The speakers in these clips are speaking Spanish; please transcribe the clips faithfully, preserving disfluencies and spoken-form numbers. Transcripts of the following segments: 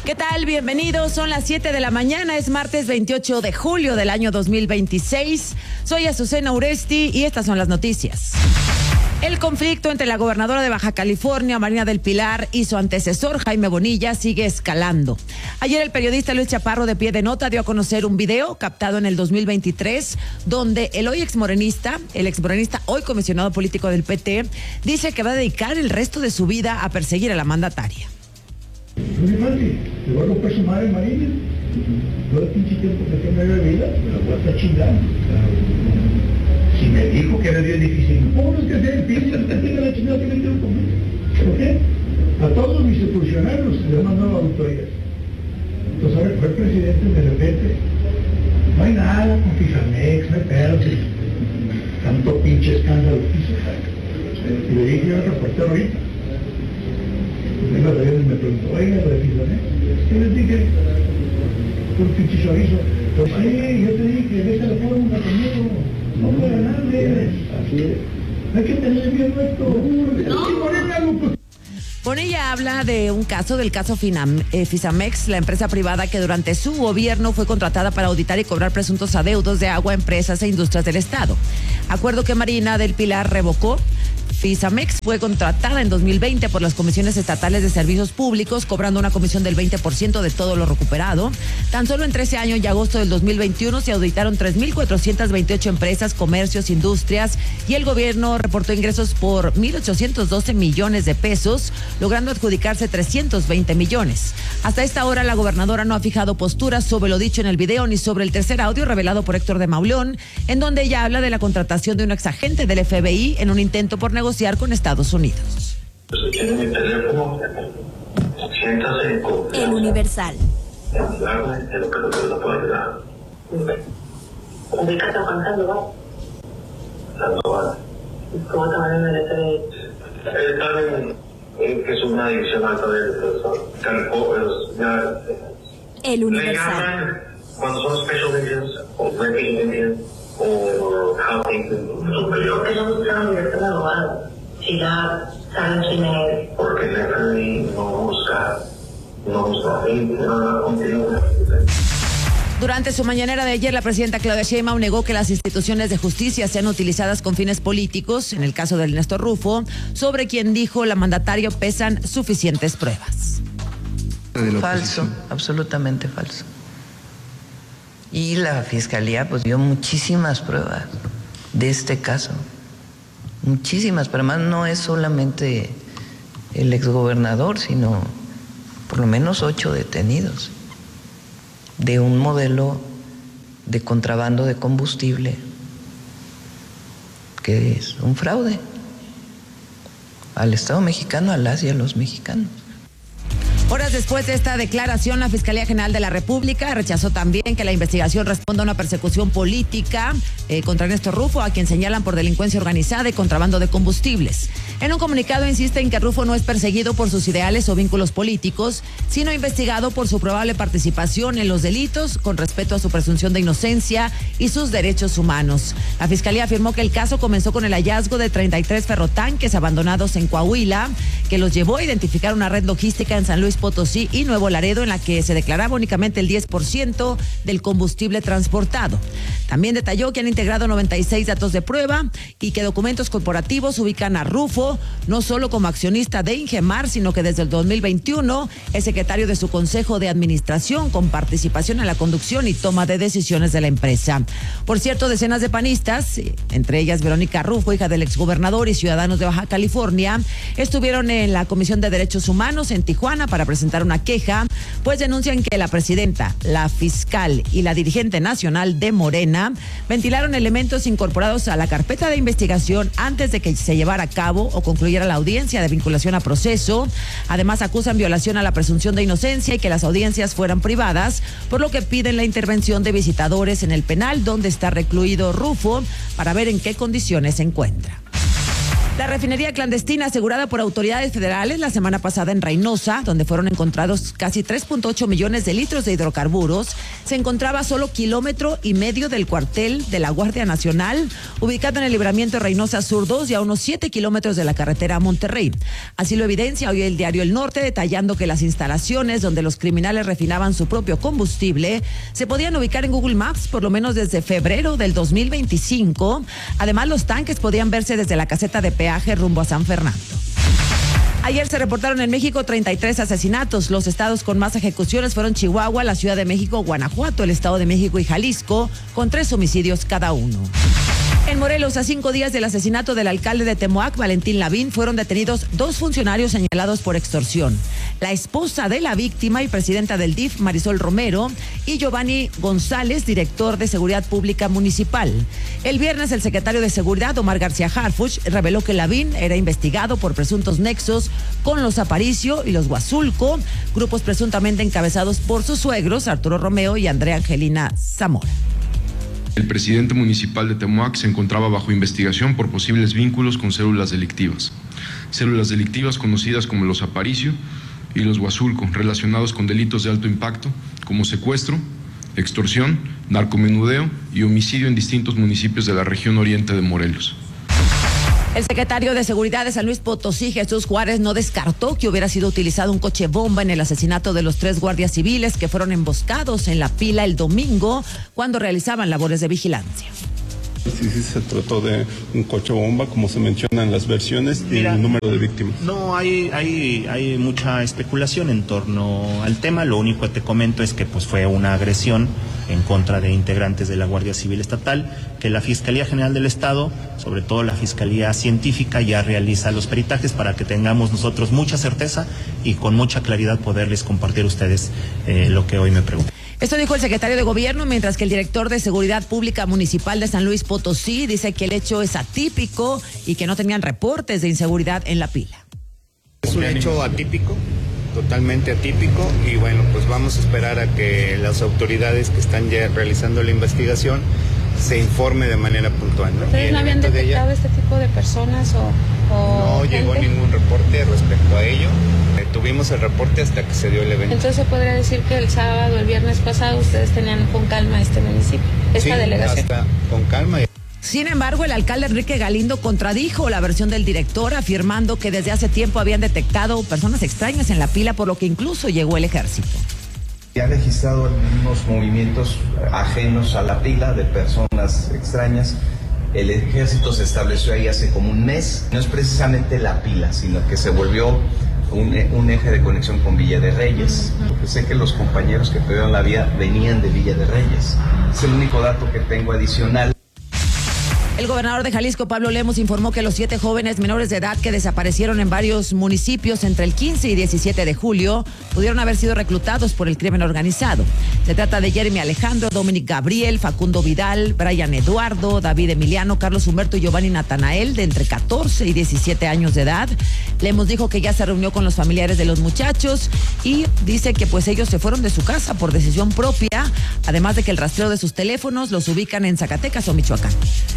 ¿Qué tal? Bienvenidos. Son las siete de la mañana. Es martes veintiocho de julio del año dos mil veintiséis. Soy Azucena Uresti y estas son las noticias. El conflicto entre la gobernadora de Baja California, Marina del Pilar, y su antecesor, Jaime Bonilla, sigue escalando. Ayer el periodista Luis Chaparro, de Pie de Nota, dio a conocer un video captado en el dos mil veintitrés, donde el hoy exmorenista, el exmorenista, hoy comisionado político del P T, dice que va a dedicar el resto de su vida a perseguir a la mandataria. No es fácil, le voy a romper su madre Marina. Todo el pinche tiempo que tenga de vida, me la voy a estar chingando. Si me dijo que era bien difícil, ¿cómo no es que hacer el pinche? Hasta tenga la chingada que me quiero comer. ¿Por qué? A todos mis funcionarios les han mandado auditorías. Entonces, a ver, fue el presidente de repente. No hay nada con Fisamex, no hay pedo. Tanto pinche escándalo que hizo. Y le dije yo al reportero ahorita. Venga, me preguntó, oiga, lo de Fisamex. ¿Qué les dije? Por pinche chorizo. Pues sí, yo te dije, deja la fórmula conmigo. No puede ganarle. Así es. Hay que tener bien nuestro. No. Bonilla habla de un caso, del caso Finam, eh, Fisamex, la empresa privada que durante su gobierno fue contratada para auditar y cobrar presuntos adeudos de agua a empresas e industrias del Estado. Acuerdo que Marina del Pilar revocó. Fisamex fue contratada en dos mil veinte por las comisiones estatales de servicios públicos, cobrando una comisión del veinte por ciento de todo lo recuperado. Tan solo en trece años y agosto del dos mil veintiuno se auditaron tres mil cuatrocientas veintiocho empresas, comercios, industrias, y el gobierno reportó ingresos por mil ochocientos doce millones de pesos, logrando adjudicarse trescientos veinte millones. Hasta esta hora, la gobernadora no ha fijado posturas sobre lo dicho en el video ni sobre el tercer audio revelado por Héctor de Mauleón, en donde ella habla de la contratación de un exagente del F B I en un intento por negociar con Estados Unidos. Tiene mi teléfono, siéntase con El Universal. hablarme de lo que lo puedo ayudar. ¿De qué está cantando, va? La novela. ¿Cómo te van a meter? Está bien, es una adicción alta de calco, El le Universal. llaman cuando son special agents o working agents o housing superior. ¿Por qué no buscan libertad de abogado? Si ya saben quién es. Porque el F B I no busca, no busca gente, no habla contigo. Durante su mañanera de ayer, la presidenta Claudia Sheinbaum negó que las instituciones de justicia sean utilizadas con fines políticos. En el caso de Ernesto Rufo, sobre quien dijo la mandataria pesan suficientes pruebas. Falso, absolutamente falso. Y la fiscalía pues dio muchísimas pruebas de este caso, muchísimas, pero además no es solamente el exgobernador, sino por lo menos ocho detenidos de un modelo de contrabando de combustible que es un fraude al Estado mexicano, a las y a los mexicanos. Horas después de esta declaración, la Fiscalía General de la República rechazó también que la investigación responda a una persecución política eh, contra Ernesto Rufo, a quien señalan por delincuencia organizada y contrabando de combustibles. En un comunicado insisten que Rufo no es perseguido por sus ideales o vínculos políticos, sino investigado por su probable participación en los delitos, con respeto a su presunción de inocencia y sus derechos humanos. La Fiscalía afirmó que el caso comenzó con el hallazgo de treinta y tres ferrotanques abandonados en Coahuila, que los llevó a identificar una red logística en San Luis Potosí y Nuevo Laredo, en la que se declaraba únicamente el diez por ciento del combustible transportado. También detalló que han integrado noventa y seis datos de prueba y que documentos corporativos ubican a Rufo no solo como accionista de Ingemar, sino que desde el dos mil veintiuno es secretario de su consejo de administración, con participación en la conducción y toma de decisiones de la empresa. Por cierto, decenas de panistas, entre ellas Verónica Rufo, hija del exgobernador, y ciudadanos de Baja California, estuvieron en la Comisión de Derechos Humanos en Tijuana para presentar una queja, pues denuncian que la presidenta, la fiscal y la dirigente nacional de Morena ventilaron elementos incorporados a la carpeta de investigación antes de que se llevara a cabo o concluyera la audiencia de vinculación a proceso. Además, acusan violación a la presunción de inocencia y que las audiencias fueran privadas, por lo que piden la intervención de visitadores en el penal donde está recluido Rufo para ver en qué condiciones se encuentra. La refinería clandestina asegurada por autoridades federales la semana pasada en Reynosa, donde fueron encontrados casi tres punto ocho millones de litros de hidrocarburos, se encontraba a solo kilómetro y medio del cuartel de la Guardia Nacional, ubicado en el libramiento Reynosa Sur dos y a unos siete kilómetros de la carretera a Monterrey. Así lo evidencia hoy el diario El Norte, detallando que las instalaciones donde los criminales refinaban su propio combustible se podían ubicar en Google Maps por lo menos desde febrero del dos mil veinticinco. Además, los tanques podían verse desde la caseta de peaje rumbo a San Fernando. Ayer se reportaron en México treinta y tres asesinatos. Los estados con más ejecuciones fueron Chihuahua, la Ciudad de México, Guanajuato, el Estado de México y Jalisco, con tres homicidios cada uno. En Morelos, a cinco días del asesinato del alcalde de Temoac, Valentín Lavín, fueron detenidos dos funcionarios señalados por extorsión. La esposa de la víctima y presidenta del D I F, Marisol Romero, y Giovanni González, director de Seguridad Pública Municipal. El viernes, el secretario de Seguridad, Omar García Harfuch, reveló que Lavín era investigado por presuntos nexos con los Aparicio y los Huazulco, grupos presuntamente encabezados por sus suegros, Arturo Romeo y Andrea Angelina Zamora. El presidente municipal de Temoac se encontraba bajo investigación por posibles vínculos con células delictivas. Células delictivas conocidas como los Aparicio y los Huazulco, relacionados con delitos de alto impacto como secuestro, extorsión, narcomenudeo y homicidio en distintos municipios de la región oriente de Morelos. El secretario de Seguridad de San Luis Potosí, Jesús Juárez, no descartó que hubiera sido utilizado un coche bomba en el asesinato de los tres guardias civiles que fueron emboscados en La Pila el domingo cuando realizaban labores de vigilancia. Sí, sí, se trató de un coche bomba, como se menciona en las versiones, y el número de víctimas. No, hay, hay, hay mucha especulación en torno al tema. Lo único que te comento es que pues, fue una agresión en contra de integrantes de la Guardia Civil Estatal, que la Fiscalía General del Estado, sobre todo la Fiscalía Científica, ya realiza los peritajes para que tengamos nosotros mucha certeza y con mucha claridad poderles compartir a ustedes eh, lo que hoy me preguntan. Esto dijo el secretario de Gobierno, mientras que el director de Seguridad Pública Municipal de San Luis Potosí dice que el hecho es atípico y que no tenían reportes de inseguridad en La Pila. Es un hecho atípico, totalmente atípico, y bueno, pues vamos a esperar a que las autoridades que están ya realizando la investigación se informe de manera puntual, ¿no? ¿Ustedes no habían detectado de este tipo de personas o, o no gente? Llegó ningún reporte respecto a ello. Eh, tuvimos el reporte hasta que se dio el evento. Entonces se podría decir que el sábado, el viernes pasado, ustedes tenían con calma este municipio, esta sí, delegación. Hasta con calma. Sin embargo, el alcalde Enrique Galindo contradijo la versión del director, afirmando que desde hace tiempo habían detectado personas extrañas en La Pila, por lo que incluso llegó el ejército. Se han registrado algunos movimientos ajenos a La Pila de personas extrañas. El ejército se estableció ahí hace como un mes. No es precisamente La Pila, sino que se volvió un, un eje de conexión con Villa de Reyes. Porque sé que los compañeros que perdieron la vida venían de Villa de Reyes. Es el único dato que tengo adicional. El gobernador de Jalisco, Pablo Lemos, informó que los siete jóvenes menores de edad que desaparecieron en varios municipios entre el quince y diecisiete de julio pudieron haber sido reclutados por el crimen organizado. Se trata de Jeremy Alejandro, Dominic Gabriel, Facundo Vidal, Brian Eduardo, David Emiliano, Carlos Humberto y Giovanni Natanael, de entre catorce y diecisiete años de edad. Lemos dijo que ya se reunió con los familiares de los muchachos y dice que pues ellos se fueron de su casa por decisión propia, además de que el rastreo de sus teléfonos los ubican en Zacatecas o Michoacán.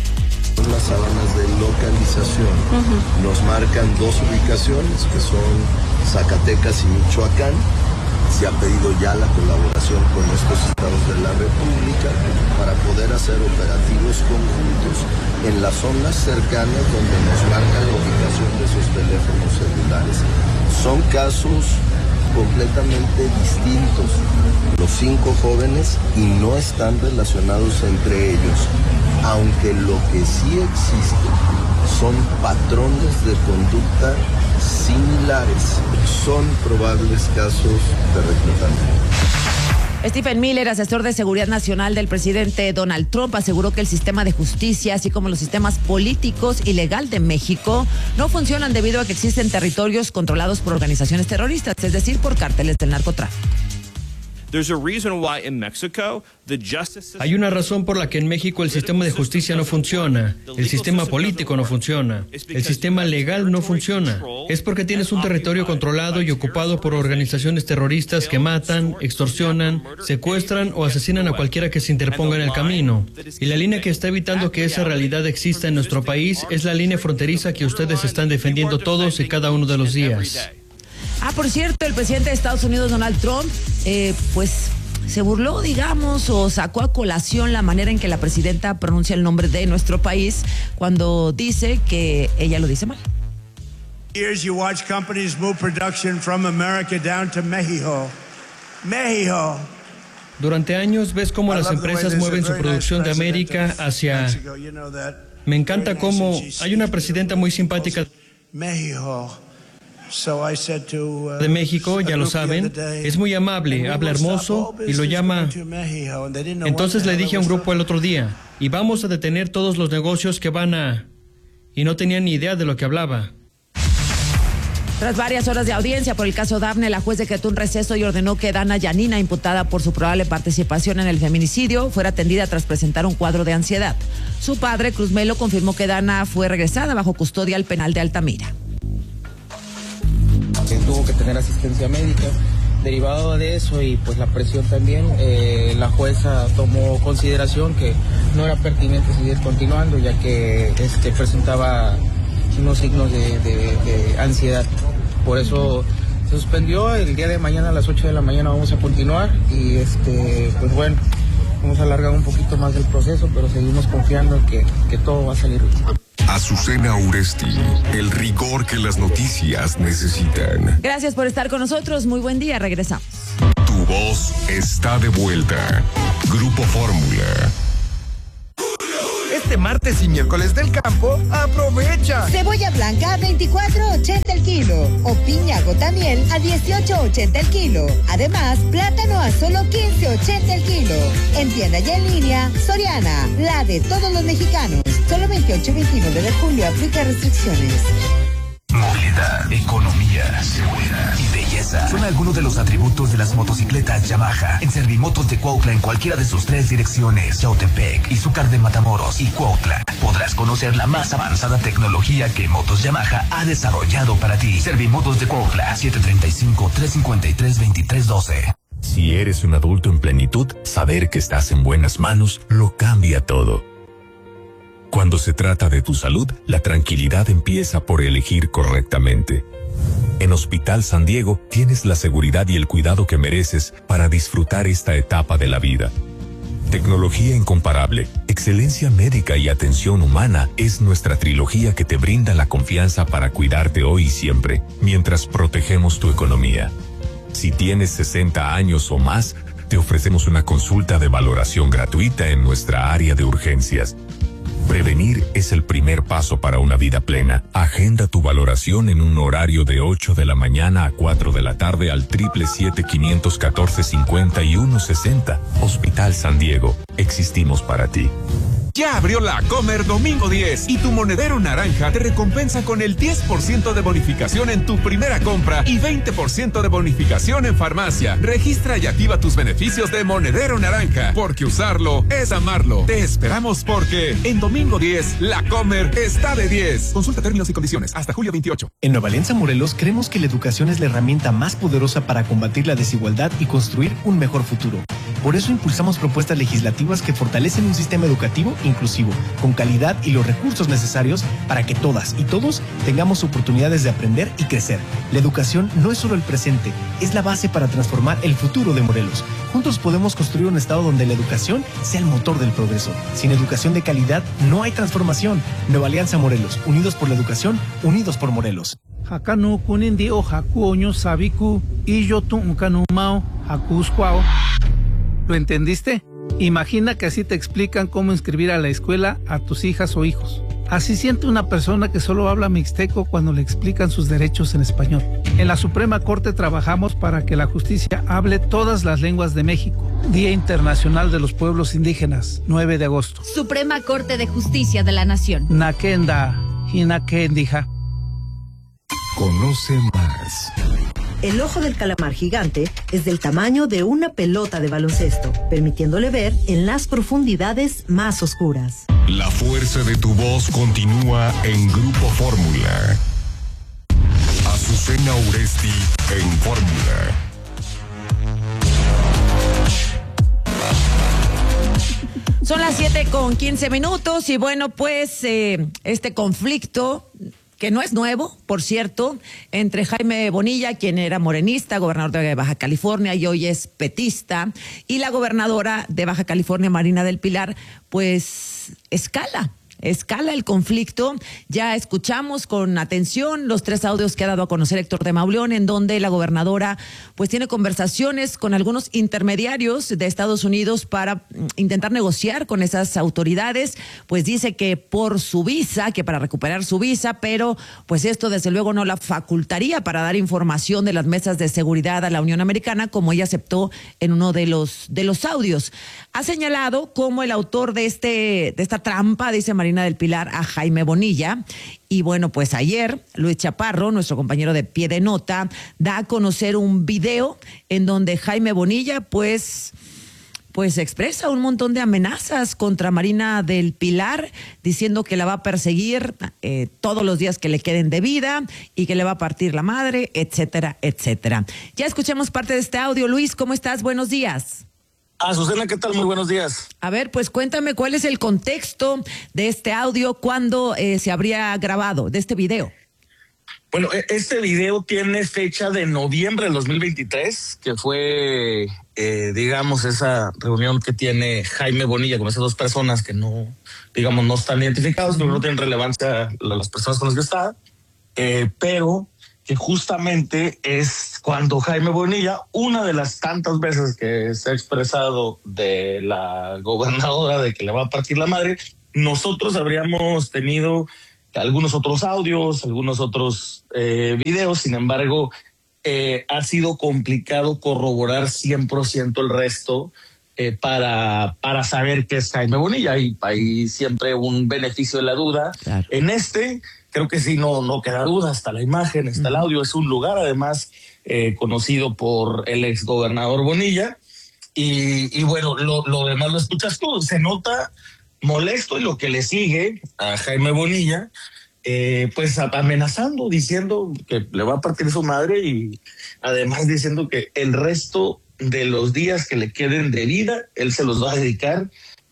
Las sábanas de localización uh-huh. nos marcan dos ubicaciones que son Zacatecas y Michoacán. Se ha pedido ya la colaboración con estos estados de la República para poder hacer operativos conjuntos en las zonas cercanas donde nos marcan la ubicación de sus teléfonos celulares. Son casos completamente distintos, los cinco jóvenes, y no están relacionados entre ellos, aunque lo que sí existe son patrones de conducta similares, son probables casos de reclutamiento. Stephen Miller, asesor de seguridad nacional del presidente Donald Trump, aseguró que el sistema de justicia, así como los sistemas políticos y legal de México, no funcionan debido a que existen territorios controlados por organizaciones terroristas, es decir, por cárteles del narcotráfico. Hay una razón por la que en México el sistema de justicia no funciona, el sistema político no funciona, el sistema legal no funciona. Es porque tienes un territorio controlado y ocupado por organizaciones terroristas que matan, extorsionan, secuestran o asesinan a cualquiera que se interponga en el camino. Y la línea que está evitando que esa realidad exista en nuestro país es la línea fronteriza que ustedes están defendiendo todos y cada uno de los días. Ah, por cierto, el presidente de Estados Unidos, Donald Trump, eh, pues se burló, digamos, o sacó a colación la manera en que la presidenta pronuncia el nombre de nuestro país cuando dice que ella lo dice mal. Years you watch companies move production from America down to Mexico. Mexico. Durante años ves cómo las empresas mueven su producción de América hacia... Me encanta cómo hay una presidenta muy simpática de México, ya lo saben, es muy amable, habla hermoso y lo llama... Entonces le dije a un grupo el otro día, y vamos a detener todos los negocios que van a... Y no tenían ni idea de lo que hablaba. Tras varias horas de audiencia por el caso Dafne, la juez decretó un receso y ordenó que Dana Yanina, imputada por su probable participación en el feminicidio, fuera atendida tras presentar un cuadro de ansiedad. Su padre, Cruz Melo, confirmó que Dana fue regresada bajo custodia al penal de Altamira. Tuvo que tener asistencia médica. Derivado de eso y pues la presión también, eh, la jueza tomó consideración que no era pertinente seguir continuando, ya que este, presentaba unos signos de, de, de ansiedad. Por eso se suspendió. El día de mañana a las ocho de la mañana vamos a continuar y este pues bueno, vamos a alargar un poquito más el proceso, pero seguimos confiando en que, que todo va a salir bien. Azucena Uresti, el rigor que las noticias necesitan. Gracias por estar con nosotros. Muy buen día. Regresamos. Tu voz está de vuelta. Grupo Fórmula. Este martes y miércoles del campo, aprovecha. Cebolla blanca a veinticuatro ochenta el kilo o piña gotamiel a dieciocho ochenta el kilo. Además, plátano a solo quince ochenta el kilo. En tienda y en línea, Soriana, la de todos los mexicanos. Solo veintiocho y veintinueve de julio, aplica restricciones. Movilidad, economía, seguridad y belleza son algunos de los atributos de las motocicletas Yamaha. En Servimotos de Cuautla, en cualquiera de sus tres direcciones, Yautepec, Izúcar de Matamoros y Cuautla, podrás conocer la más avanzada tecnología que Motos Yamaha ha desarrollado para ti. Servimotos de Cuautla, siete tres cinco, tres cinco tres, dos tres uno dos. Si eres un adulto en plenitud, saber que estás en buenas manos lo cambia todo. Cuando se trata de tu salud, la tranquilidad empieza por elegir correctamente. En Hospital San Diego tienes la seguridad y el cuidado que mereces para disfrutar esta etapa de la vida. Tecnología incomparable, excelencia médica y atención humana es nuestra trilogía que te brinda la confianza para cuidarte hoy y siempre, mientras protegemos tu economía. Si tienes sesenta años o más, te ofrecemos una consulta de valoración gratuita en nuestra área de urgencias. Prevenir es el primer paso para una vida plena. Agenda tu valoración en un horario de ocho de la mañana a cuatro de la tarde al triple siete cinco uno cuatro cincuenta y uno sesenta. Hospital San Diego. Existimos para ti. Ya abrió la Comer Domingo diez y tu monedero naranja te recompensa con el diez por ciento de bonificación en tu primera compra y veinte por ciento de bonificación en farmacia. Registra y activa tus beneficios de monedero naranja, porque usarlo es amarlo. Te esperamos porque en Domingo diez, la Comer está de diez. Consulta términos y condiciones hasta julio veintiocho. En Nueva Alianza Morelos creemos que la educación es la herramienta más poderosa para combatir la desigualdad y construir un mejor futuro. Por eso impulsamos propuestas legislativas que fortalecen un sistema educativo inclusivo, con calidad y los recursos necesarios para que todas y todos tengamos oportunidades de aprender y crecer. La educación no es solo el presente, es la base para transformar el futuro de Morelos. Juntos podemos construir un estado donde la educación sea el motor del progreso. Sin educación de calidad no hay transformación. Nueva Alianza Morelos, unidos por la educación, unidos por Morelos. Hakanu kunindio hakuoño sabiku y yo tu unkanumao hakuscuao. ¿Lo entendiste? Imagina que así te explican cómo inscribir a la escuela a tus hijas o hijos. Así siente una persona que solo habla mixteco cuando le explican sus derechos en español. En la Suprema Corte trabajamos para que la justicia hable todas las lenguas de México. Día Internacional de los Pueblos Indígenas, nueve de agosto. Suprema Corte de Justicia de la Nación. Nakenda, Hinakendija. Conoce más El ojo del calamar gigante es del tamaño de una pelota de baloncesto, permitiéndole ver en las profundidades más oscuras. La fuerza de tu voz continúa en Grupo Fórmula. Azucena Uresti en Fórmula. Son las siete con quince minutos y bueno, pues eh, este conflicto, que no es nuevo, por cierto, entre Jaime Bonilla, quien era morenista, gobernador de Baja California y hoy es petista, y la gobernadora de Baja California, Marina del Pilar, pues escala. Escala el conflicto. Ya escuchamos con atención los tres audios que ha dado a conocer Héctor de Mauleón, en donde la gobernadora pues tiene conversaciones con algunos intermediarios de Estados Unidos para intentar negociar con esas autoridades. Pues dice que por su visa, que para recuperar su visa, pero pues esto desde luego no la facultaría para dar información de las mesas de seguridad a la Unión Americana, como ella aceptó en uno de los de los audios. Ha señalado como el autor de este de esta trampa, dice Marina del Pilar, a Jaime Bonilla. Y bueno, pues ayer Luis Chaparro, nuestro compañero de Pie de Nota, da a conocer un video en donde Jaime Bonilla pues pues expresa un montón de amenazas contra Marina del Pilar, diciendo que la va a perseguir eh, todos los días que le queden de vida y que le va a partir la madre, etcétera, etcétera. Ya escuchemos parte de este audio. Luis, ¿cómo estás? Buenos días. Azucena, ¿qué tal? Muy buenos días. A ver, pues cuéntame cuál es el contexto de este audio, cuándo eh, se habría grabado, de este video. Bueno, este video tiene fecha de noviembre del dos mil veintitrés, que fue, eh, digamos, esa reunión que tiene Jaime Bonilla con esas dos personas que no, digamos, no están identificados, uh-huh. pero no tienen relevancia las personas con las que está, eh, pero que justamente es cuando Jaime Bonilla, una de las tantas veces que se ha expresado de la gobernadora de que le va a partir la madre, nosotros habríamos tenido algunos otros audios, algunos otros eh, videos, sin embargo, eh, ha sido complicado corroborar cien por ciento el resto eh, para, para saber qué es Jaime Bonilla, y hay siempre un beneficio de la duda. Claro. En este... Creo que sí, no, no queda duda, está la imagen, está el audio, es un lugar además eh, conocido por el exgobernador Bonilla, y, y bueno, lo, lo demás lo escuchas tú, se nota molesto, y lo que le sigue a Jaime Bonilla, eh, pues amenazando, diciendo que le va a partir su madre, y además diciendo que el resto de los días que le queden de vida, él se los va a dedicar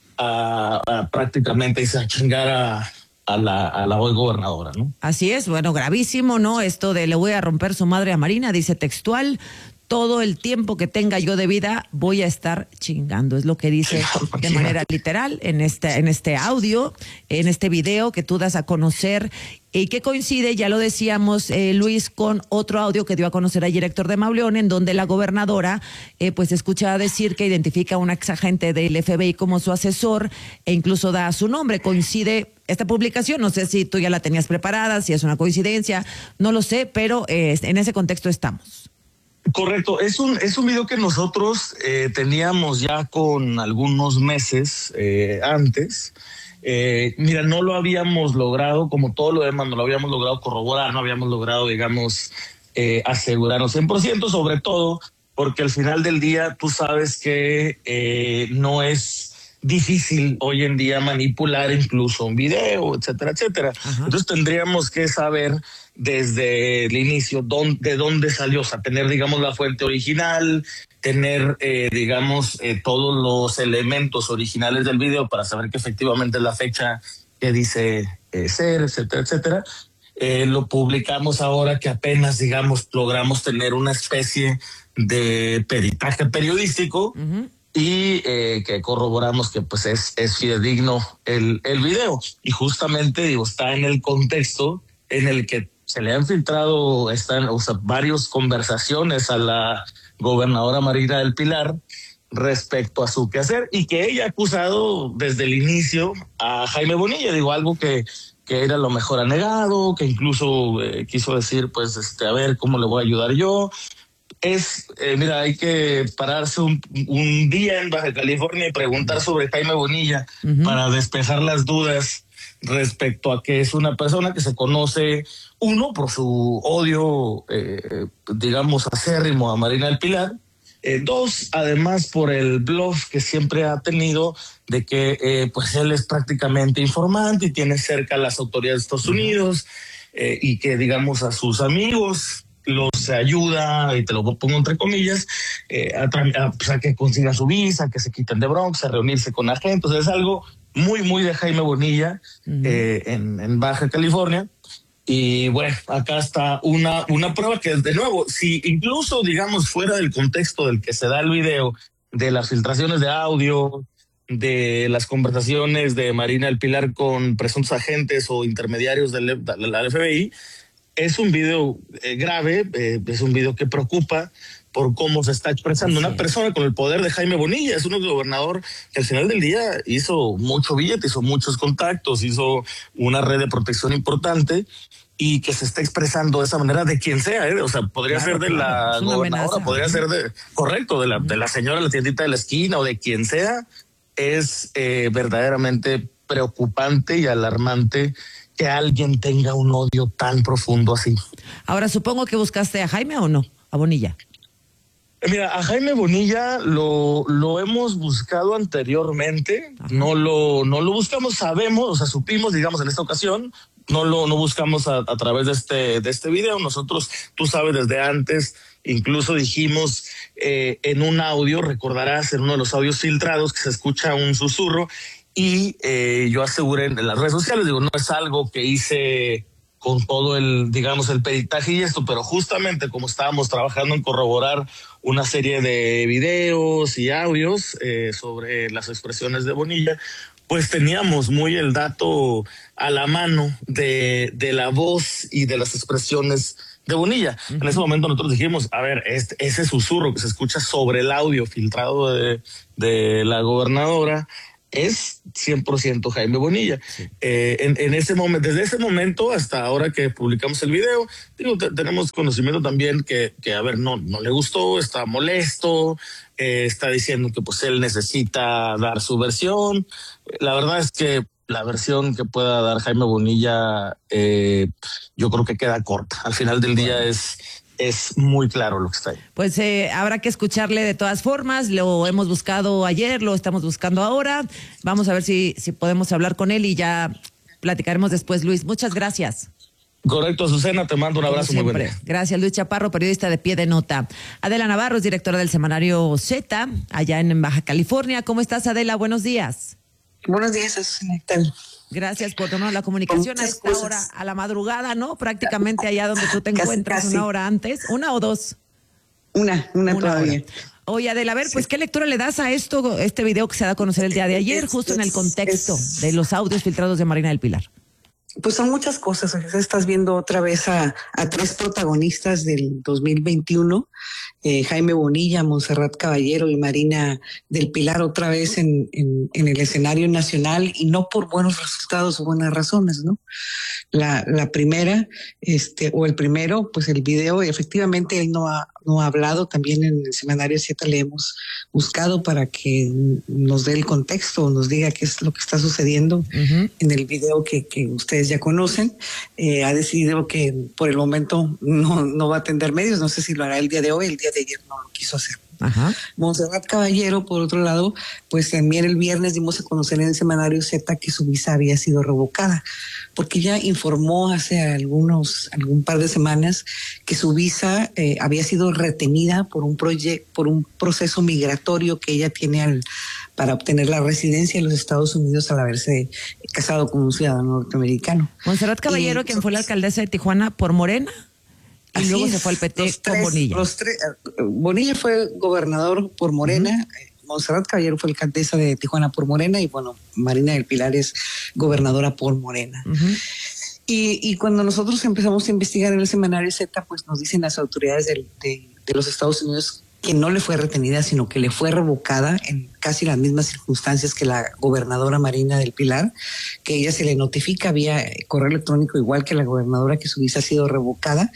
a, a prácticamente a chingar a... a la, a la hoy gobernadora, ¿no? Así es, bueno, gravísimo, ¿no? Esto de le voy a romper su madre a Marina, dice textual, todo el tiempo que tenga yo de vida voy a estar chingando, es lo que dice de manera literal en este, en este audio, en este video que tú das a conocer, y que coincide, ya lo decíamos, eh, Luis, con otro audio que dio a conocer ayer Héctor de Mauleón, en donde la gobernadora eh, pues escucha decir que identifica a un exagente del F B I como su asesor, e incluso da su nombre. Coincide esta publicación, no sé si tú ya la tenías preparada, si es una coincidencia, no lo sé, pero eh, en ese contexto estamos. Correcto, es un es un video que nosotros eh, teníamos ya con algunos meses eh, antes. Eh, mira, no lo habíamos logrado, como todo lo demás, no lo habíamos logrado corroborar, no habíamos logrado, digamos, eh, asegurarnos cien por ciento, sobre todo porque al final del día tú sabes que eh, no es difícil hoy en día manipular incluso un video, etcétera, etcétera. Ajá. Entonces tendríamos que saber desde el inicio dónde, de dónde salió, o sea, tener, digamos, la fuente original, tener, eh, digamos, eh, todos los elementos originales del video para saber que efectivamente es la fecha que dice eh, ser, etcétera, etcétera. Eh, lo publicamos ahora que apenas, digamos, logramos tener una especie de peritaje periodístico. Uh-huh. Y eh, que corroboramos que pues es, es fidedigno el, el video. Y justamente, digo, está en el contexto en el que se le han filtrado están, o sea, varias conversaciones a la gobernadora Marina del Pilar respecto a su quehacer, y que ella ha acusado desde el inicio a Jaime Bonilla, digo, algo que, que era lo mejor ha negado, que incluso eh, quiso decir, pues, este, a ver cómo le voy a ayudar yo. Es, eh, mira, hay que pararse un, un día en Baja California y preguntar sobre Jaime Bonilla uh-huh. para despejar las dudas respecto a que es una persona que se conoce, uno, por su odio, eh, digamos, acérrimo a Marina del Pilar, eh, dos, además por el bluff que siempre ha tenido de que eh, pues él es prácticamente informante y tiene cerca a las autoridades de Estados Unidos, eh, y que, digamos, a sus amigos los ayuda, y te lo pongo entre comillas, eh, a, a, pues a que consigan su visa, que se quiten de Bronx, a reunirse con agentes. Es algo muy, muy de Jaime Bonilla, uh-huh. eh, en, en Baja California. Y bueno, acá está una, una prueba que, de nuevo, si incluso, digamos, fuera del contexto del que se da el video, de las filtraciones de audio, de las conversaciones de Marina del Pilar con presuntos agentes o intermediarios de la F B I, es un video eh, grave, eh, es un video que preocupa por cómo se está expresando sí. una persona con el poder de Jaime Bonilla. Es un gobernador que al final del día hizo mucho billete, hizo muchos contactos, hizo una red de protección importante, y que se está expresando de esa manera de quien sea, ¿eh? O sea, podría claro, ser de la gobernadora, amenaza. podría ser de, correcto, de la, de la señora de la tiendita de la esquina o de quien sea. Es eh, verdaderamente preocupante y alarmante que alguien tenga un odio tan profundo así. Ahora, supongo que buscaste a Jaime o no, a Bonilla. Mira, a Jaime Bonilla lo, lo hemos buscado anteriormente. Ajá. no lo no lo buscamos, sabemos, o sea, supimos, digamos, en esta ocasión, no lo no buscamos a, a través de este de este video. Nosotros, tú sabes, desde antes, incluso dijimos eh, en un audio, recordarás, en uno de los audios filtrados, que se escucha un susurro, y eh, yo aseguré en las redes sociales, digo, no es algo que hice con todo el, digamos, el peritaje y esto, pero justamente como estábamos trabajando en corroborar una serie de videos y audios eh, sobre las expresiones de Bonilla, pues teníamos muy el dato a la mano de, de la voz y de las expresiones de Bonilla. Uh-huh. En ese momento nosotros dijimos, a ver, este, ese susurro que se escucha sobre el audio filtrado de, de la gobernadora es cien por ciento Jaime Bonilla. Sí. Eh, en, en ese momento, desde ese momento hasta ahora que publicamos el video, digo, te, tenemos conocimiento también que, que, a ver, no, no le gustó, está molesto, eh, está diciendo que pues él necesita dar su versión. La verdad es que la versión que pueda dar Jaime Bonilla, eh, yo creo que queda corta. Al final del día es... es muy claro lo que está ahí. Pues eh, habrá que escucharle de todas formas. Lo hemos buscado ayer, lo estamos buscando ahora. Vamos a ver si, si podemos hablar con él y ya platicaremos después, Luis. Muchas gracias. Correcto, Azucena, te mando un abrazo muy bueno. Gracias, Luis Chaparro, periodista de Pie de Nota. Adela Navarro es directora del semanario Z, allá en Baja California. ¿Cómo estás, Adela? Buenos días. Buenos días, Azucena. ¿Qué tal? Gracias por tomar la comunicación a esta cosas. hora, a la madrugada, ¿no? Prácticamente allá donde tú te encuentras, casi, casi. una hora antes. ¿Una o dos? Una, una, una todavía. Hora. Oye, Adela, a ver, sí. pues, ¿qué lectura le das a esto, este video que se da a conocer el día de ayer, es, justo es, en el contexto es, de los audios filtrados de Marina del Pilar? Pues son muchas cosas. Estás viendo otra vez a, a tres protagonistas del dos mil veintiuno, eh, Jaime Bonilla, Montserrat Caballero y Marina del Pilar otra vez en, en, en el escenario nacional, y no por buenos resultados o buenas razones, ¿no? La, la primera, este, o el primero, pues el video, efectivamente él no ha, no ha hablado. También en el semanario Z le hemos buscado para que nos dé el contexto, nos diga qué es lo que está sucediendo uh-huh. en el video que, que ustedes ya conocen. Eh, ha decidido que por el momento no, no va a atender medios. No sé si lo hará el día de hoy, el día de ayer no lo quiso hacer. Ajá. Montserrat Caballero, por otro lado, pues también el viernes dimos a conocer en el semanario Z que su visa había sido revocada, porque ella informó hace algunos, algún par de semanas que su visa eh, había sido retenida por un proyecto, por un proceso migratorio que ella tiene al, para obtener la residencia en los Estados Unidos al haberse casado con un ciudadano norteamericano. Montserrat Caballero, y, quien fue la alcaldesa de Tijuana por Morena. Y Así luego es, se fue al P T con tres, Bonilla. Los tres, Bonilla fue gobernador por Morena, uh-huh. Montserrat Caballero fue alcaldesa de Tijuana por Morena, y bueno, Marina del Pilar es gobernadora por Morena. Uh-huh. Y, y cuando nosotros empezamos a investigar en el semanario Z, pues nos dicen las autoridades de, de, de los Estados Unidos que no le fue retenida, sino que le fue revocada en casi las mismas circunstancias que la gobernadora Marina del Pilar, que ella se le notifica vía correo electrónico, igual que la gobernadora, que su visa ha sido revocada,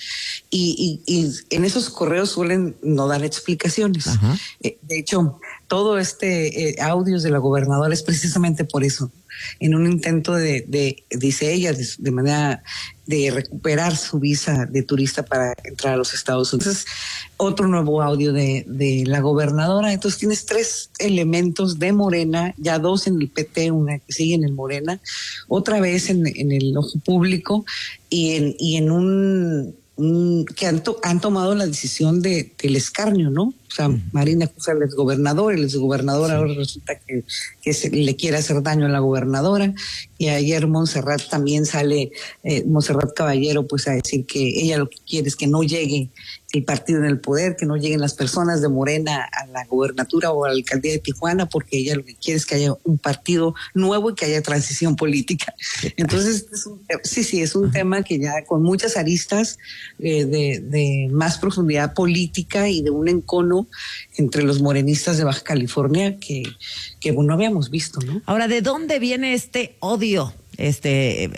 y, y, y en esos correos suelen no dar explicaciones. Uh-huh. Eh, de hecho, todo este eh, audios de la gobernadora es precisamente por eso. en un intento de, de dice ella, de, de manera de recuperar su visa de turista para entrar a los Estados Unidos. Entonces, otro nuevo audio de, de la gobernadora. Entonces tienes tres elementos de Morena, ya dos en el P T, una que sigue en el Morena, otra vez en, en el ojo público y en, y en un, un que han, to, han tomado la decisión de, del escarnio, ¿no? O sea, Marina acusa al exgobernador, el exgobernador sí. ahora resulta que, que se, le quiere hacer daño a la gobernadora, y ayer Montserrat también sale, eh, Montserrat Caballero, pues a decir que ella lo que quiere es que no llegue el partido en el poder, que no lleguen las personas de Morena a la gobernatura o a la alcaldía de Tijuana, porque ella lo que quiere es que haya un partido nuevo y que haya transición política. Entonces, es un, sí, sí, es un uh-huh. tema que ya con muchas aristas eh, de, de más profundidad política y de un encono entre los morenistas de Baja California que, que no habíamos visto, ¿no? Ahora, ¿de dónde viene este odio este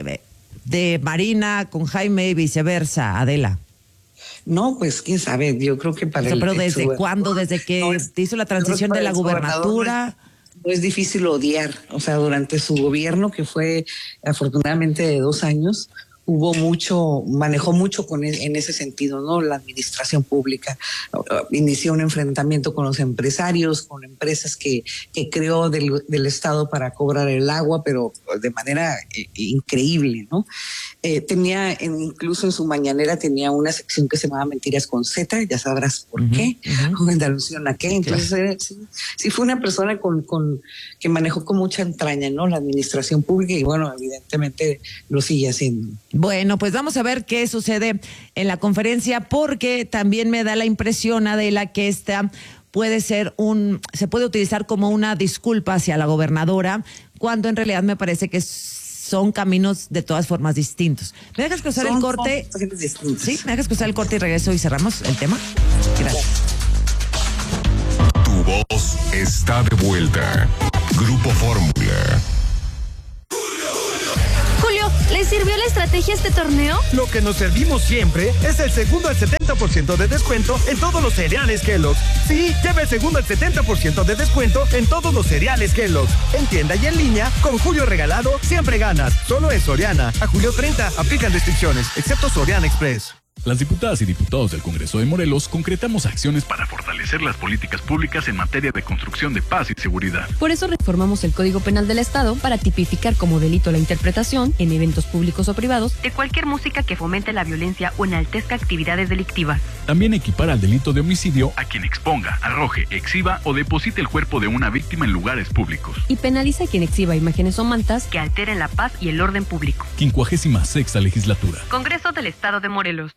de Marina con Jaime y viceversa, Adela? No, pues quién sabe, yo creo que para o sea, el pero ¿desde cuándo? ¿Desde que no, hizo la transición de la gubernatura? No es difícil odiar, o sea, durante su gobierno, que fue afortunadamente de dos años, hubo mucho, manejó mucho con en ese sentido, ¿no? La administración pública inició un enfrentamiento con los empresarios, con empresas que, que creó del, del Estado para cobrar el agua, pero de manera eh, increíble, ¿no? Eh, tenía, en, incluso en su mañanera tenía una sección que se llamaba Mentiras con Z, ya sabrás por uh-huh, qué, uh-huh. o en alusión a qué. Entonces, claro. eh, sí, sí fue una persona con, con que manejó con mucha entraña, ¿no? La administración pública, y bueno, evidentemente lo sigue haciendo. Bueno, pues vamos a ver qué sucede en la conferencia, porque también me da la impresión, Adela, que esta puede ser un, se puede utilizar como una disculpa hacia la gobernadora, cuando en realidad me parece que son caminos de todas formas distintos. ¿Me dejas cruzar son, el corte? Sí, me dejas cruzar el corte y regreso y cerramos el tema. Gracias. Tu voz está de vuelta. Grupo Fórmula. ¿Les sirvió la estrategia este torneo? Lo que nos servimos siempre es el segundo al setenta por ciento de descuento en todos los cereales Kellogg's. Sí, lleva el segundo al setenta por ciento de descuento en todos los cereales Kellogg's. En tienda y en línea, con Julio Regalado, siempre ganas. Solo en Soriana. A julio treinta, aplican restricciones, excepto Soriana Express. Las diputadas y diputados del Congreso de Morelos concretamos acciones para fortalecer las políticas públicas en materia de construcción de paz y seguridad. Por eso reformamos el Código Penal del Estado para tipificar como delito la interpretación, en eventos públicos o privados, de cualquier música que fomente la violencia o enaltezca actividades delictivas. También equipar al delito de homicidio a quien exponga, arroje, exhiba o deposite el cuerpo de una víctima en lugares públicos. Y penaliza a quien exhiba imágenes o mantas que alteren la paz y el orden público. Quincuagésima sexta legislatura. Congreso del Estado de Morelos.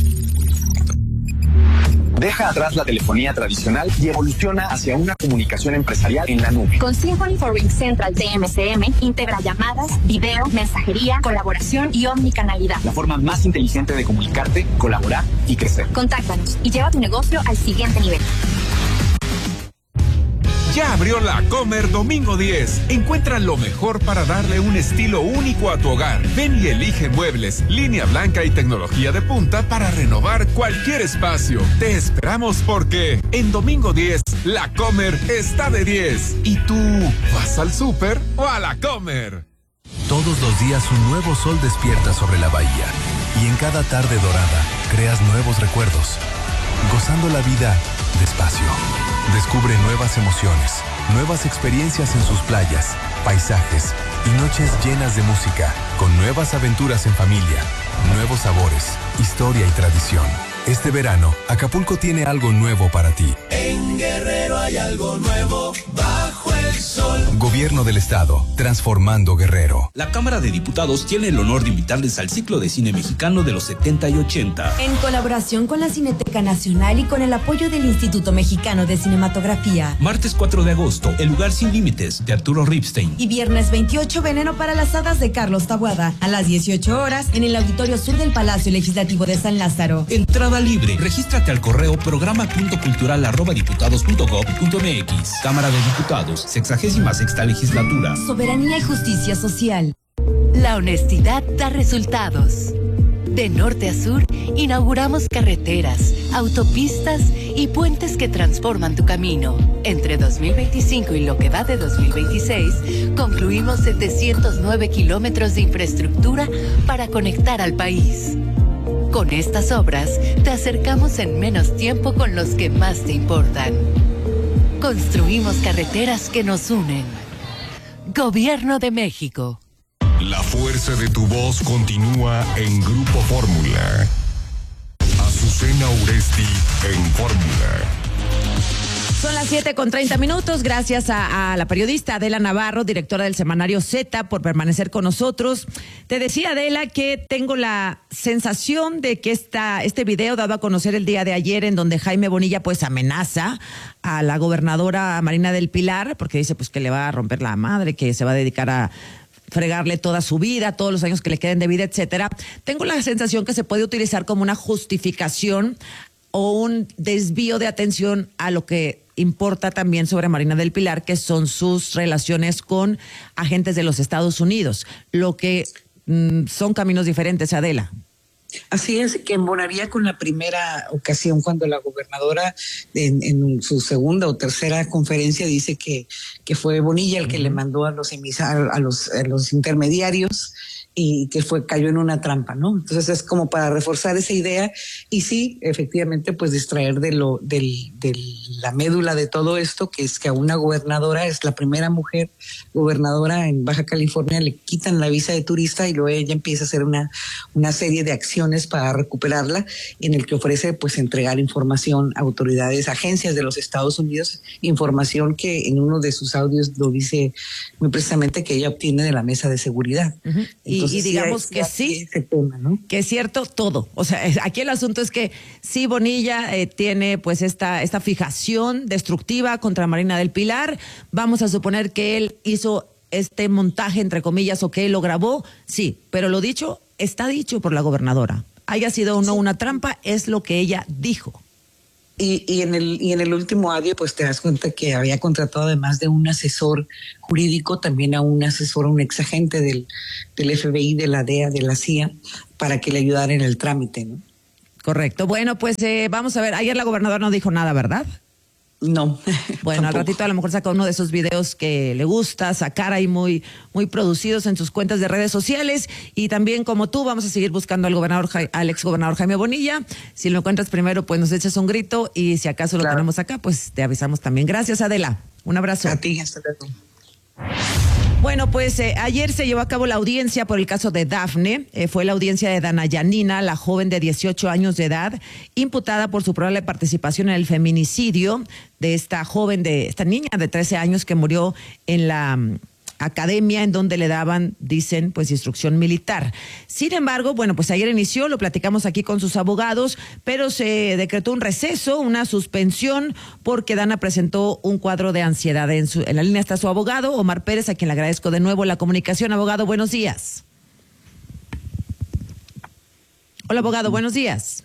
Deja atrás la telefonía tradicional y evoluciona hacia una comunicación empresarial en la nube. Con Symphony for RingCentral T M C M integra llamadas, video, mensajería, colaboración y omnicanalidad. La forma más inteligente de comunicarte, colaborar y crecer. Contáctanos y lleva tu negocio al siguiente nivel. Ya abrió la Comer Domingo diez. Encuentra lo mejor para darle un estilo único a tu hogar. Ven y elige muebles, línea blanca y tecnología de punta para renovar cualquier espacio. Te esperamos porque en Domingo diez, la Comer está de diez. ¿Y tú vas al súper o a la Comer? Todos los días un nuevo sol despierta sobre la bahía. Y en cada tarde dorada creas nuevos recuerdos. Gozando la vida despacio. Descubre nuevas emociones, nuevas experiencias en sus playas, paisajes y noches llenas de música, con nuevas aventuras en familia, nuevos sabores, historia y tradición. Este verano, Acapulco tiene algo nuevo para ti. En Guerrero hay algo nuevo bajo el sol. Gobierno del Estado, transformando Guerrero. La Cámara de Diputados tiene el honor de invitarles al ciclo de cine mexicano de los setenta y ochenta. En colaboración con la Cineteca Nacional y con el apoyo del Instituto Mexicano de Cinematografía. Martes cuatro de agosto, El lugar sin límites, de Arturo Ripstein. Y viernes veintiocho, Veneno para las hadas, de Carlos Taboada. A las dieciocho horas, en el Auditorio Sur del Palacio Legislativo de San Lázaro. Entrada libre. Regístrate al correo programa punto cultural arroba diputados punto gob punto mx. Cámara de Diputados, sexagésima sexta legislatura. Soberanía y justicia social. La honestidad da resultados. De norte a sur, inauguramos carreteras, autopistas y puentes que transforman tu camino. Entre dos mil veinticinco y lo que va de dos mil veintiséis, concluimos setecientos nueve kilómetros de infraestructura para conectar al país. Con estas obras, te acercamos en menos tiempo con los que más te importan. Construimos carreteras que nos unen. Gobierno de México. La fuerza de tu voz continúa en Grupo Fórmula. Azucena Uresti en Fórmula. Son las siete con treinta minutos. Gracias a, a la periodista Adela Navarro, directora del semanario Z, por permanecer con nosotros. Te decía, Adela, que tengo la sensación de que esta, este video dado a conocer el día de ayer, en donde Jaime Bonilla pues amenaza a la gobernadora Marina del Pilar, porque dice pues que le va a romper la madre, que se va a dedicar a fregarle toda su vida, todos los años que le queden de vida, etcétera. Tengo la sensación que se puede utilizar como una justificación o un desvío de atención a lo que importa también sobre Marina del Pilar, que son sus relaciones con agentes de los Estados Unidos, lo que mm, son caminos diferentes, Adela. Así es, que embonaría con la primera ocasión cuando la gobernadora en, en su segunda o tercera conferencia dice que, que fue Bonilla el que uh-huh. le mandó a los, emisar, a, los, a los intermediarios y que fue cayó en una trampa, ¿no? Entonces es como para reforzar esa idea y sí, efectivamente, pues distraer de lo del, de la médula de todo esto, que es que a una gobernadora, es la primera mujer gobernadora en Baja California, le quitan la visa de turista y luego ella empieza a hacer una, una serie de acciones para recuperarla, en el que ofrece pues entregar información a autoridades, agencias de los Estados Unidos, información que en uno de sus audios lo dice muy precisamente que ella obtiene de la mesa de seguridad. Uh-huh. Y Entonces, y digamos sí, que sí, tema, ¿no? Que es cierto todo. O sea, aquí el asunto es que sí, Bonilla eh, tiene pues esta, esta fijación destructiva contra Marina del Pilar. Vamos a suponer que él hizo este montaje, entre comillas, o que él lo grabó. Sí, pero lo dicho está dicho por la gobernadora. Haya sido o no una trampa, es lo que ella dijo. Y, y, en el, y en el último audio, pues te das cuenta que había contratado, además de un asesor jurídico, también a un asesor, un ex agente del, del F B I, de la D E A, de la C I A, para que le ayudara en el trámite, ¿no? Correcto. Bueno, pues eh, vamos a ver. Ayer la gobernadora no dijo nada, ¿verdad? No. Bueno, al ratito a lo mejor saca uno de esos videos que le gusta sacar ahí muy, muy producidos en sus cuentas de redes sociales. Y también, como tú, vamos a seguir buscando al gobernador, al ex gobernador Jaime Bonilla. Si lo encuentras primero, pues nos echas un grito, y si acaso lo claro. tenemos acá, pues te avisamos también. Gracias, Adela. Un abrazo. A ti, hasta luego. Bueno, pues eh, ayer se llevó a cabo la audiencia por el caso de Dafne. Eh, fue la audiencia de Dana Yanina, la joven de dieciocho años de edad, imputada por su probable participación en el feminicidio de esta joven, de esta niña de trece años que murió en la um, academia en donde le daban, dicen, pues instrucción militar. Sin embargo, bueno, pues ayer inició, lo platicamos aquí con sus abogados, pero se decretó un receso, una suspensión, porque Dana presentó un cuadro de ansiedad. En, su, en la línea está su abogado, Omar Pérez, a quien le agradezco de nuevo la comunicación. Abogado, buenos días. Hola, abogado, buenos días.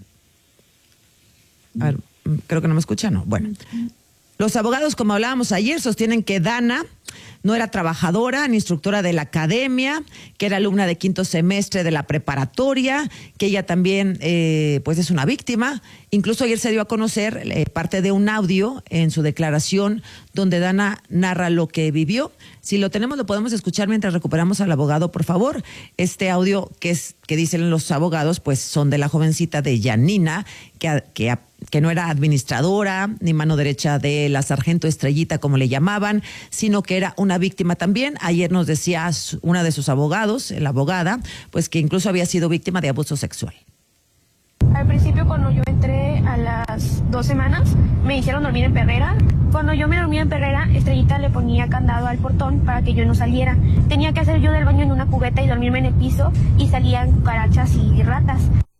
A ver, creo que no me escucha, ¿no? Bueno, los abogados, como hablábamos ayer, sostienen que Dana no era trabajadora ni instructora de la academia, que era alumna de quinto semestre de la preparatoria, que ella también eh, pues es una víctima. Incluso ayer se dio a conocer eh, parte de un audio en su declaración donde Dana narra lo que vivió. Si lo tenemos, lo podemos escuchar mientras recuperamos al abogado, por favor. Este audio que es que dicen los abogados, pues son de la jovencita de Yanina, que, que, que no era administradora ni mano derecha de la sargento Estrellita, como le llamaban, sino que era una víctima también. Ayer nos decía una de sus abogados, la abogada, pues que incluso había sido víctima de abuso sexual. Al principio, cuando yo entré a las dos semanas, me hicieron dormir en perrera. Cuando yo me dormía en perrera, Estrellita le ponía candado al portón para que yo no saliera. Tenía que hacer yo del baño en una cubeta y dormirme en el piso, y salían cucarachas y ratas.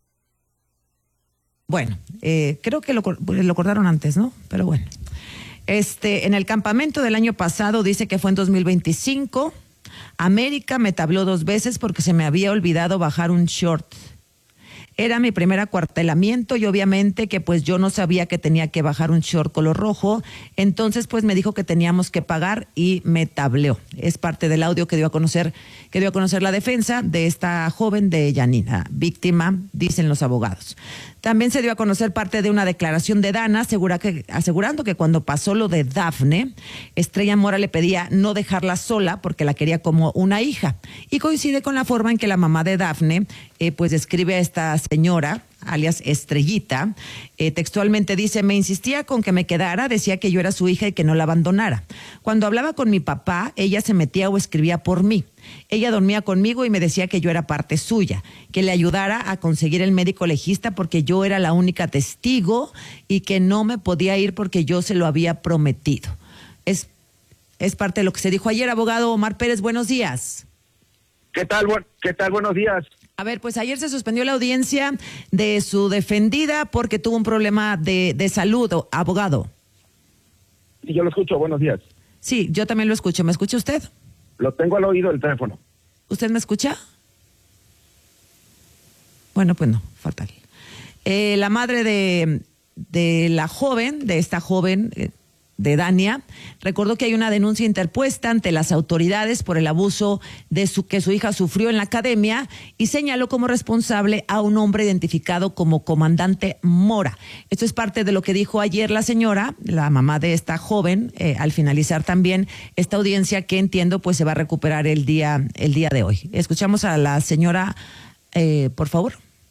Bueno, eh, creo que lo, lo cortaron antes, ¿no? Pero bueno. Este, en el campamento del año pasado, dice que fue en dos mil veinticinco, América me tabló dos veces porque se me había olvidado bajar un short. Era mi primer acuartelamiento y obviamente que pues yo no sabía que tenía que bajar un short color rojo. Entonces pues me dijo que teníamos que pagar y me tableó. Es parte del audio que dio a conocer, que dio a conocer la defensa de esta joven de Yanina, víctima, dicen los abogados. También se dio a conocer parte de una declaración de Dana, asegura que, asegurando que cuando pasó lo de Dafne, Estrella Mora le pedía no dejarla sola porque la quería como una hija. Y coincide con la forma en que la mamá de Dafne eh, pues describe a esta señora, alias Estrellita. Eh, textualmente dice: me insistía con que me quedara, decía que yo era su hija y que no la abandonara. Cuando hablaba con mi papá, ella se metía o escribía por mí. Ella dormía conmigo y me decía que yo era parte suya, que le ayudara a conseguir el médico legista porque yo era la única testigo y que no me podía ir porque yo se lo había prometido. Es, es parte de lo que se dijo ayer. Abogado Omar Pérez, buenos días. ¿Qué tal? ¿Qué tal? Buenos días. A ver, pues ayer se suspendió la audiencia de su defendida porque tuvo un problema de, de salud, abogado. Sí, yo lo escucho. Buenos días. Sí, yo también lo escucho. ¿Me escucha usted? Lo tengo al oído del teléfono. ¿Usted me escucha? Bueno, pues no, fatal. Eh, la madre de, de la joven, de esta joven, eh, de Dania, recordó que hay una denuncia interpuesta ante las autoridades por el abuso de su, que su hija sufrió en la academia y señaló como responsable a un hombre identificado como comandante Mora. Esto es parte de lo que dijo ayer la señora, la mamá de esta joven, eh, al finalizar también esta audiencia que entiendo pues se va a recuperar el día, el día de hoy. Escuchamos a la señora, eh, por favor.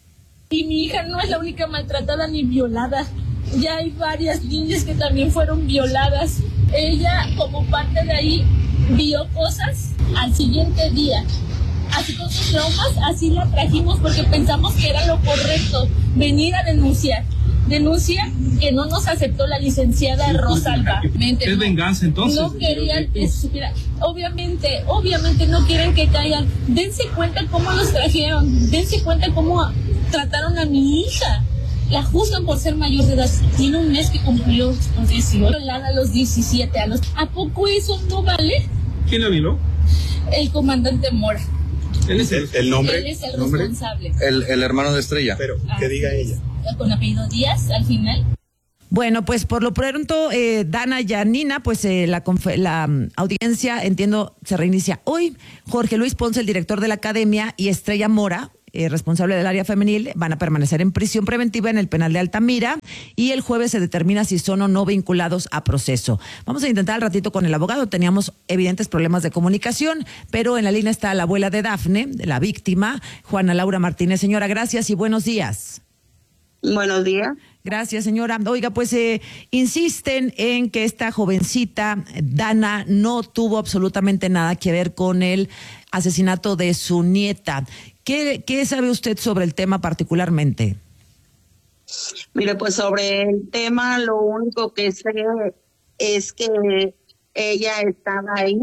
Y mi hija no es la única maltratada ni violada. Ya hay varias niñas que también fueron violadas. Ella, como parte de ahí, vio cosas al siguiente día. Así con sus traumas, así la trajimos porque pensamos que era lo correcto, venir a denunciar. Denuncia que no nos aceptó la licenciada Rosalba. ¿Es venganza entonces? No querían que supiera. Obviamente, obviamente no quieren que caigan. Dense cuenta cómo los trajeron. Dense cuenta cómo trataron a mi hija. La juzgan por ser mayor de edad. Tiene un mes que cumplió los dieciocho, a los diecisiete años. ¿A poco eso no vale? ¿Quién la violó? El comandante Mora. ¿Él es el, el nombre? Él es el ¿Nombre? responsable. El, el hermano de Estrella. Pero, ¿qué diga ella? Con apellido Díaz, al final. Bueno, pues por lo pronto, eh, Dana Yanina, pues eh, la, la um, audiencia, entiendo, se reinicia hoy. Jorge Luis Ponce, el director de la academia, y Estrella Mora, Eh, responsable del área femenil, van a permanecer en prisión preventiva en el penal de Altamira y el jueves se determina si son o no vinculados a proceso. Vamos a intentar al ratito con el abogado, teníamos evidentes problemas de comunicación, pero en la línea está la abuela de Dafne, la víctima, Juana Laura Martínez. Señora, gracias y buenos días. Buenos días. Gracias, señora. Oiga, pues eh, insisten en que esta jovencita, Dana, no tuvo absolutamente nada que ver con el asesinato de su nieta. ¿Qué, qué sabe usted sobre el tema particularmente? Mire, pues sobre el tema lo único que sé es que ella estaba ahí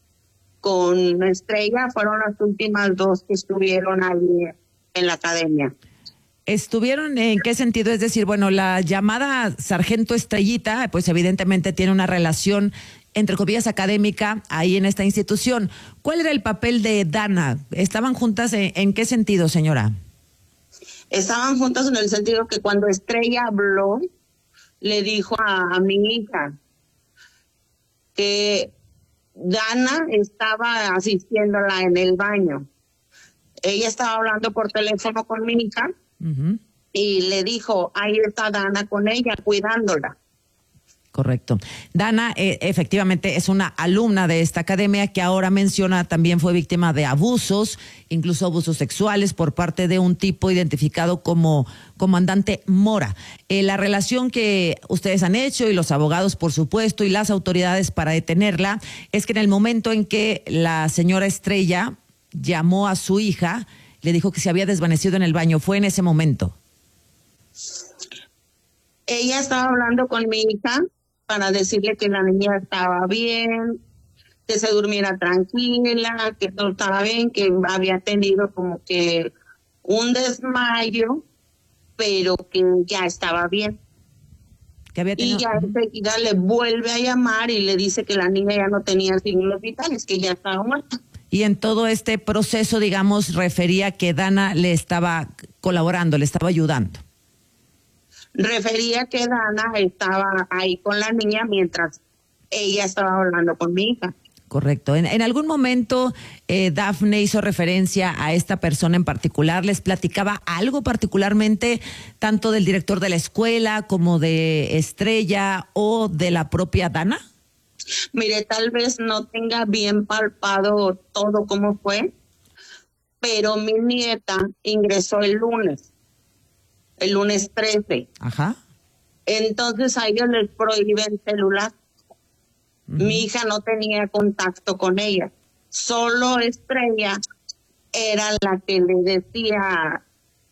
con Estrella, fueron las últimas dos que estuvieron ahí en la academia. ¿Estuvieron en qué sentido? Es decir, bueno, la llamada Sargento Estrellita, pues evidentemente tiene una relación, entre comillas, académica ahí en esta institución. ¿Cuál era el papel de Dana? ¿Estaban juntas en, en qué sentido, señora? Estaban juntas en el sentido que cuando Estrella habló, le dijo a, a mi hija que Dana estaba asistiéndola en el baño. Ella estaba hablando por teléfono con mi hija. Uh-huh. Y le dijo, ahí está Dana con ella, cuidándola. Correcto. Dana, eh, efectivamente, es una alumna de esta academia que ahora menciona también fue víctima de abusos, incluso abusos sexuales por parte de un tipo identificado como comandante Mora. Eh, la relación que ustedes han hecho y los abogados, por supuesto, y las autoridades para detenerla, es que en el momento en que la señora Estrella llamó a su hija, le dijo que se había desvanecido en el baño. ¿Fue en ese momento? Ella estaba hablando con mi hija para decirle que la niña estaba bien, que se durmiera tranquila, que todo estaba bien, que había tenido como que un desmayo, pero que ya estaba bien. Que había tenido... Y ya enseguida le vuelve a llamar y le dice que la niña ya no tenía signos vitales, que ya estaba muerta. Y en todo este proceso, digamos, refería que Dana le estaba colaborando, le estaba ayudando. Refería que Dana estaba ahí con la niña mientras ella estaba hablando con mi hija. Correcto. En, en algún momento eh, Dafne hizo referencia a esta persona en particular. ¿Les platicaba algo particularmente tanto del director de la escuela como de Estrella o de la propia Dana? Mire, tal vez no tenga bien palpado todo cómo fue, pero mi nieta ingresó el lunes, el lunes trece. Ajá. Entonces a ellos les prohíben celular. Mi hija no tenía contacto con ella. Solo Estrella era la que le decía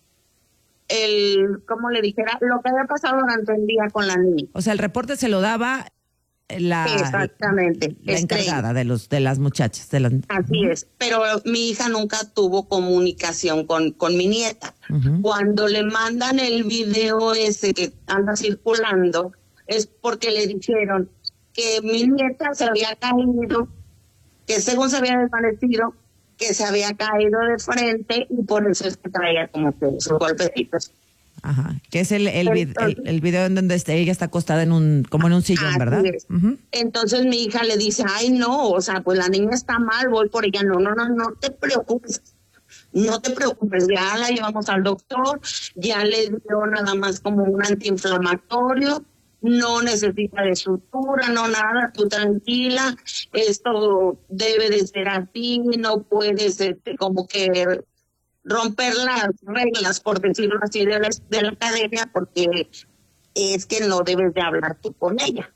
el, ¿cómo le dijera? Lo que había pasado durante el día con la niña. O sea, el reporte se lo daba la, Exactamente, la encargada de los de las muchachas. De las... Así uh-huh. es, pero mi hija nunca tuvo comunicación con, con mi nieta. Uh-huh. Cuando le mandan el video ese que anda circulando, es porque le dijeron que mi nieta se había caído, que según se había desvanecido, que se había caído de frente y por eso es que traía como que sus golpecitos. Ajá, que es el el, Entonces, el, el video en donde está, ella está acostada en un como en un sillón, ¿verdad? Uh-huh. Entonces mi hija le dice, ay no, o sea, pues la niña está mal, voy por ella. No, no, no, no te preocupes. No te preocupes, ya la llevamos al doctor, ya le dio nada más como un antiinflamatorio. No necesita de sutura, no nada, tú tranquila, esto debe de ser así, no puedes este, como que romper las reglas, por decirlo así, de la, de la academia, porque es que no debes de hablar tú con ella.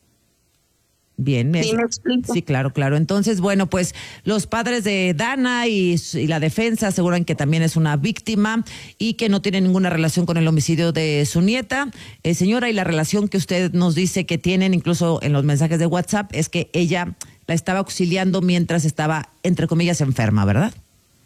Bien, me... ¿Sí me explico? Sí, claro, claro. Entonces, bueno, pues los padres de Dana y, y la defensa aseguran que también es una víctima y que no tiene ninguna relación con el homicidio de su nieta. Eh, señora, y la relación que usted nos dice que tienen, incluso en los mensajes de WhatsApp, es que ella la estaba auxiliando mientras estaba, entre comillas, enferma, ¿verdad?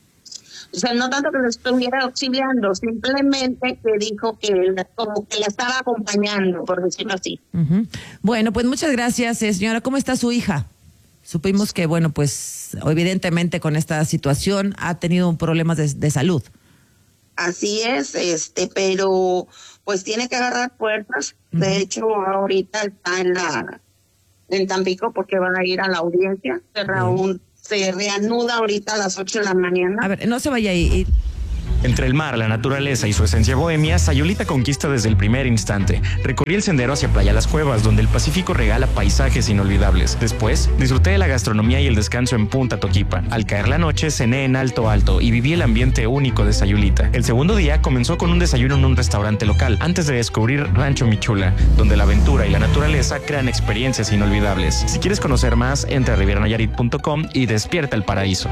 O sea, no tanto que lo estuviera auxiliando, simplemente que dijo que él, como que la estaba acompañando, por decirlo así. Uh-huh. Bueno, pues muchas gracias, eh, señora. ¿Cómo está su hija? Supimos que, bueno, pues evidentemente con esta situación ha tenido problemas de, de salud. Así es, este, pero pues tiene que agarrar fuerzas. Uh-huh. De hecho, ahorita está en la en Tampico porque van a ir a la audiencia. Se uh-huh. Se reanuda ahorita a las ocho de la mañana. A ver, no se vaya ahí. Entre el mar, la naturaleza y su esencia bohemia, Sayulita conquista desde el primer instante. Recorrí el sendero hacia Playa Las Cuevas, donde el Pacífico regala paisajes inolvidables. Después, disfruté de la gastronomía y el descanso en Punta Toquipa. Al caer la noche, cené en Alto Alto y viví el ambiente único de Sayulita. El segundo día comenzó con un desayuno en un restaurante local, antes de descubrir Rancho Michula, donde la aventura y la naturaleza crean experiencias inolvidables. Si quieres conocer más, entra a riviera nayarit punto com y despierta el paraíso.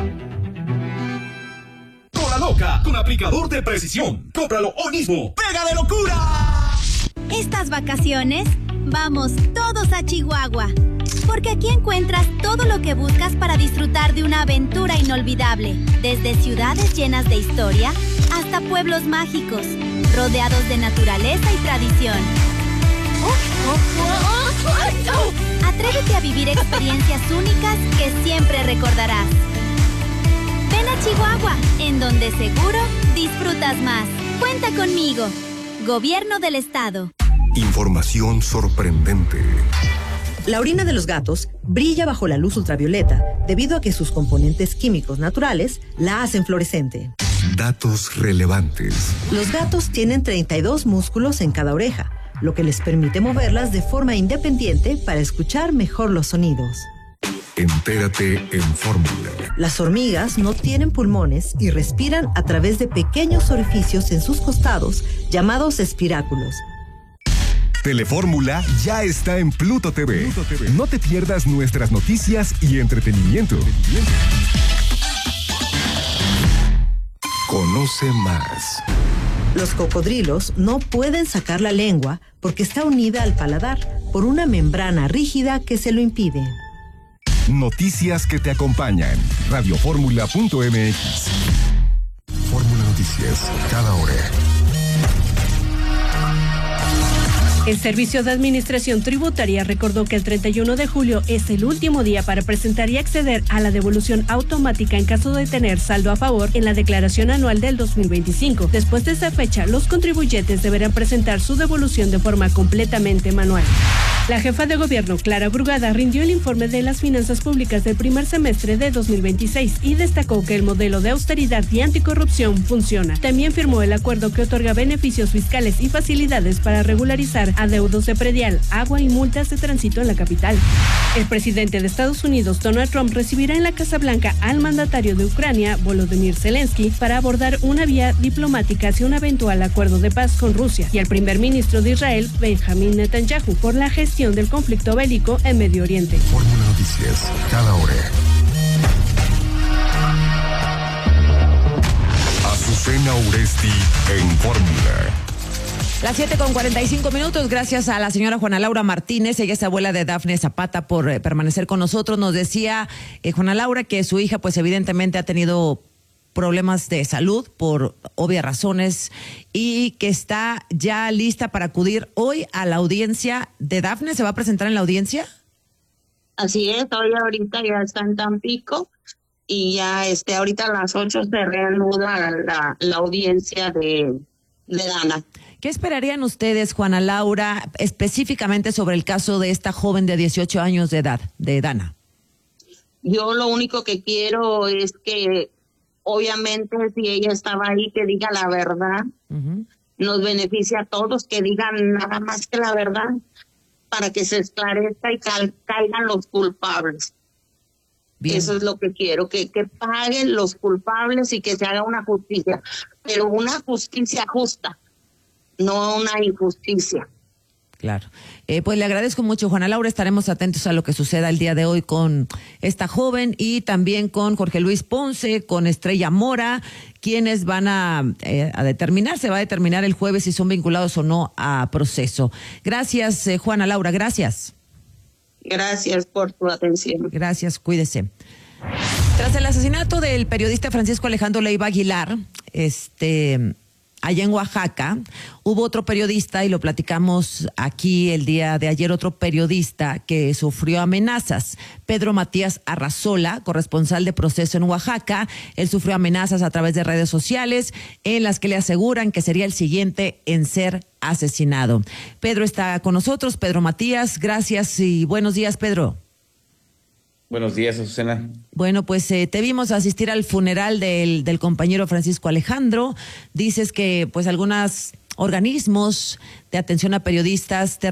Loca, con aplicador de precisión. Cómpralo hoy mismo. ¡Pega de locura! Estas vacaciones, vamos todos a Chihuahua. Porque aquí encuentras todo lo que buscas para disfrutar de una aventura inolvidable. Desde ciudades llenas de historia hasta pueblos mágicos, rodeados de naturaleza y tradición. Atrévete a vivir experiencias únicas que siempre recordarás. Ven a Chihuahua, en donde seguro disfrutas más. Cuenta conmigo. Gobierno del Estado. Información sorprendente. La orina de los gatos brilla bajo la luz ultravioleta debido a que sus componentes químicos naturales la hacen fluorescente. Datos relevantes. Los gatos tienen treinta y dos músculos en cada oreja, lo que les permite moverlas de forma independiente para escuchar mejor los sonidos. Entérate en Fórmula. Las hormigas no tienen pulmones y respiran a través de pequeños orificios en sus costados, llamados espiráculos. Telefórmula ya está en Pluto T V. Pluto T V. No te pierdas nuestras noticias y entretenimiento. Conoce más. Los cocodrilos no pueden sacar la lengua porque está unida al paladar por una membrana rígida que se lo impide. Noticias que te acompañan. radio fórmula punto m x. Fórmula Noticias, cada hora. El Servicio de Administración Tributaria recordó que el treinta y uno de julio es el último día para presentar y acceder a la devolución automática en caso de tener saldo a favor en la declaración anual del dos mil veinticinco. Después de esa fecha, los contribuyentes deberán presentar su devolución de forma completamente manual. La jefa de gobierno, Clara Brugada, rindió el informe de las finanzas públicas del primer semestre de dos mil veintiséis y destacó que el modelo de austeridad y anticorrupción funciona. También firmó el acuerdo que otorga beneficios fiscales y facilidades para regularizar adeudos de predial, agua y multas de tránsito en la capital. El presidente de Estados Unidos, Donald Trump, recibirá en la Casa Blanca al mandatario de Ucrania, Volodymyr Zelensky, para abordar una vía diplomática hacia un eventual acuerdo de paz con Rusia, y al primer ministro de Israel, Benjamín Netanyahu, por la gestión del conflicto bélico en Medio Oriente. Fórmula Noticias, cada hora. Azucena Uresti en Fórmula. Las siete con cuarenta y cinco minutos, gracias a la señora Juana Laura Martínez, ella es abuela de Dafne Zapata, por eh, permanecer con nosotros. Nos decía eh, Juana Laura que su hija pues evidentemente ha tenido problemas de salud por obvias razones y que está ya lista para acudir hoy a la audiencia de Dafne. ¿Se va a presentar en la audiencia? Así es, hoy ahorita ya está en Tampico y ya este ahorita a las ocho se reanuda la, la audiencia de, de Dana. ¿Qué esperarían ustedes, Juana Laura, específicamente sobre el caso de esta joven de dieciocho años de edad, de Dana? Yo lo único que quiero es que obviamente si ella estaba ahí, que diga la verdad. Uh-huh. Nos beneficia a todos, que digan nada más que la verdad, para que se esclarezca y cal- caigan los culpables. Bien. Eso es lo que quiero, que, que paguen los culpables y que se haga una justicia, pero una justicia justa, no una injusticia. Claro. Eh, pues le agradezco mucho, Juana Laura. Estaremos atentos a lo que suceda el día de hoy con esta joven y también con Jorge Luis Ponce, con Estrella Mora, quienes van a, eh, a determinar, se va a determinar el jueves si son vinculados o no a proceso. Gracias, eh, Juana Laura, gracias. Gracias por tu atención. Gracias, cuídese. Tras el asesinato del periodista Francisco Alejandro Leiva Aguilar, este... allá en Oaxaca, hubo otro periodista, y lo platicamos aquí el día de ayer, otro periodista que sufrió amenazas. Pedro Matías Arrazola, corresponsal de Proceso en Oaxaca, él sufrió amenazas a través de redes sociales en las que le aseguran que sería el siguiente en ser asesinado. Pedro está con nosotros. Pedro Matías, gracias y buenos días, Pedro. Buenos días, Azucena. Bueno, pues eh, te vimos asistir al funeral del, del compañero Francisco Alejandro. Dices que pues algunos organismos de atención a periodistas te